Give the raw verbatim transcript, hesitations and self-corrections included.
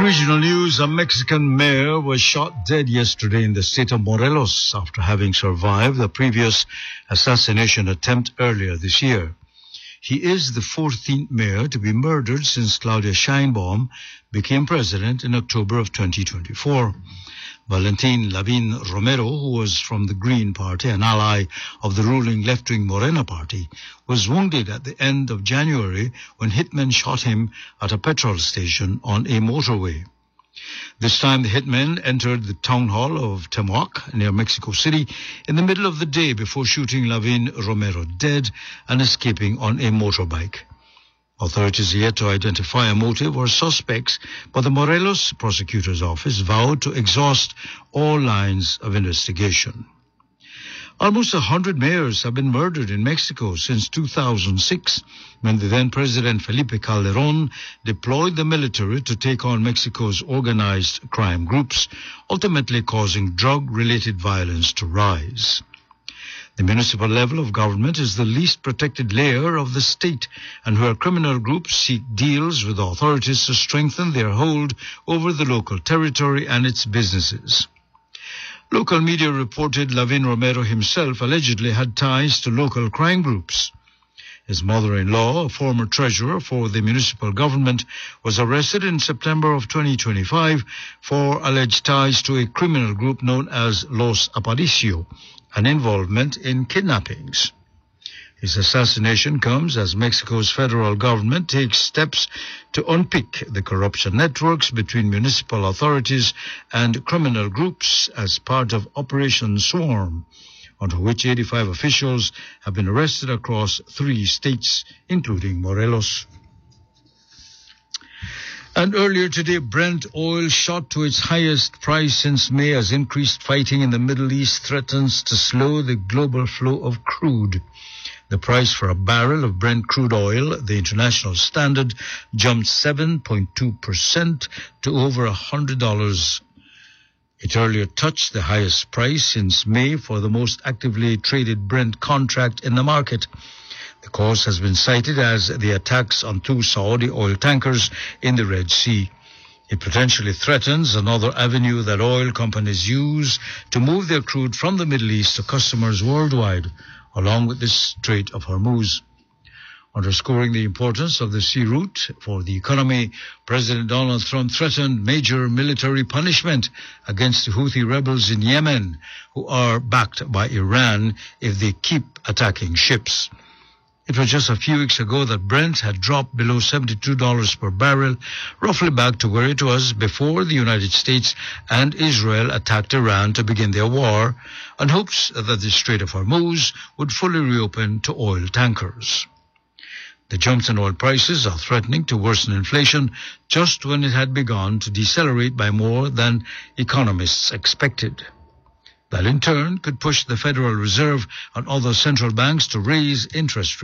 Regional news, a Mexican mayor was shot dead yesterday in the state of Morelos after having survived the previous assassination attempt earlier this year. He is the fourteenth mayor to be murdered since Claudia Sheinbaum became president in October of twenty twenty-four. Valentin Lavin Romero, who was from the Green Party, an ally of the ruling left-wing Morena Party, was wounded at the end of January when hitmen shot him at a petrol station on a motorway. This time the hitmen entered the town hall of Temoac near Mexico City in the middle of the day before shooting Lavin Romero dead and escaping on a motorbike. Authorities are yet to identify a motive or suspects, but the Morelos prosecutor's office vowed to exhaust all lines of investigation. Almost a hundred mayors have been murdered in Mexico since two thousand six, when the then-President Felipe Calderón deployed the military to take on Mexico's organized crime groups, ultimately causing drug-related violence to rise. The municipal level of government is the least protected layer of the state, and where criminal groups seek deals with authorities to strengthen their hold over the local territory and its businesses. Local media reported Lavin Romero himself allegedly had ties to local crime groups. His mother-in-law, a former treasurer for the municipal government, was arrested in September of twenty twenty-five for alleged ties to a criminal group known as Los Aparicio, and involvement in kidnappings. His assassination comes as Mexico's federal government takes steps to unpick the corruption networks between municipal authorities and criminal groups as part of Operation Swarm, under which eighty-five officials have been arrested across three states, including Morelos. And earlier today, Brent oil shot to its highest price since May as increased fighting in the Middle East threatens to slow the global flow of crude. The price for a barrel of Brent crude oil, the international standard, jumped seven point two percent to over one hundred dollars. It earlier touched the highest price since May for the most actively traded Brent contract in the market. The cause has been cited as the attacks on two Saudi oil tankers in the Red Sea. It potentially threatens another avenue that oil companies use to move their crude from the Middle East to customers worldwide, along with the Strait of Hormuz. Underscoring the importance of the sea route for the economy, President Donald Trump threatened major military punishment against the Houthi rebels in Yemen, who are backed by Iran if they keep attacking ships. It was just a few weeks ago that Brent had dropped below seventy-two dollars per barrel, roughly back to where it was before the United States and Israel attacked Iran to begin their war, on hopes that the Strait of Hormuz would fully reopen to oil tankers. The jumps in oil prices are threatening to worsen inflation just when it had begun to decelerate by more than economists expected. That in turn could push the Federal Reserve and other central banks to raise interest rates.